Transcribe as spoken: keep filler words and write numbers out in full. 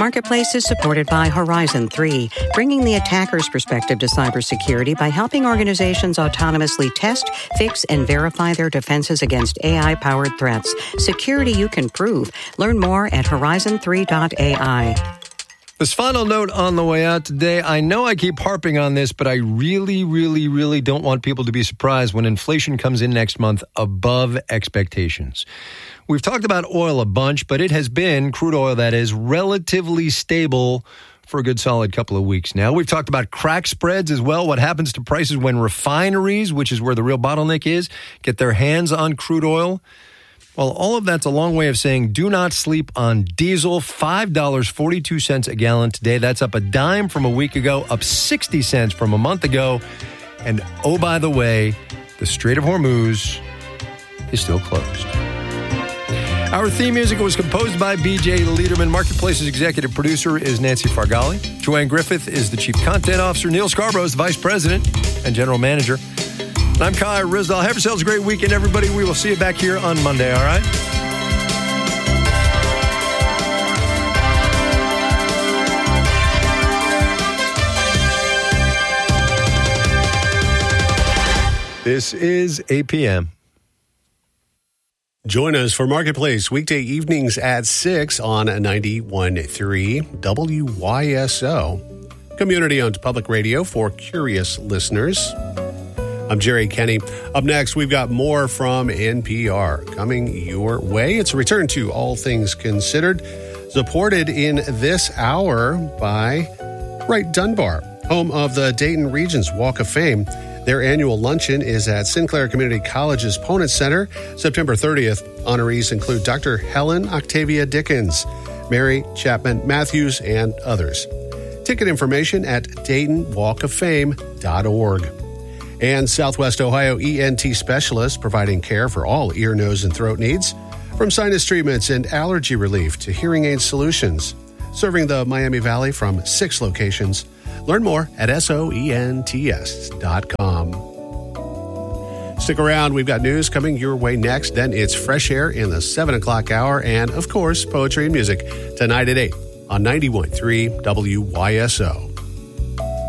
Marketplace is supported by Horizon three, bringing the attacker's perspective to cybersecurity by helping organizations autonomously test, fix, and verify their defenses against A I-powered threats. Security you can prove. Learn more at horizon three dot A I. This final note on the way out today, I know I keep harping on this, but I really, really, really don't want people to be surprised when inflation comes in next month above expectations. We've talked about oil a bunch, but it has been, crude oil that is, relatively stable for a good solid couple of weeks now. We've talked about crack spreads as well, what happens to prices when refineries, which is where the real bottleneck is, get their hands on crude oil. Well, all of that's a long way of saying do not sleep on diesel. five dollars and forty-two cents a gallon today. That's up a dime from a week ago, up sixty cents from a month ago. And oh, by the way, the Strait of Hormuz is still closed. Our theme music was composed by B J Liederman. Marketplace's executive producer is Nancy Fargali. Joanne Griffith is the chief content officer. Neil Scarborough is the vice president and general manager. I'm Kai Ryssdal. Have yourselves a great weekend, everybody. We will see you back here on Monday, all right? This is eight p.m. Join us for Marketplace weekday evenings at six on ninety-one point three W Y S O. Community-owned public radio for curious listeners. I'm Jerry Kenny. Up next, we've got more from N P R coming your way. It's a return to All Things Considered, supported in this hour by Wright Dunbar, home of the Dayton Region's Walk of Fame. Their annual luncheon is at Sinclair Community College's Ponent Center, September thirtieth. Honorees include Doctor Helen Octavia Dickens, Mary Chapman Matthews, and others. Ticket information at dayton walk of fame dot org. And Southwest Ohio E N T specialists providing care for all ear, nose, and throat needs, from sinus treatments and allergy relief to hearing aid solutions, serving the Miami Valley from six locations. Learn more at soents dot com. Stick around. We've got news coming your way next. Then it's Fresh Air in the seven o'clock hour. And, of course, poetry and music tonight at eight on ninety-one point three W Y S O.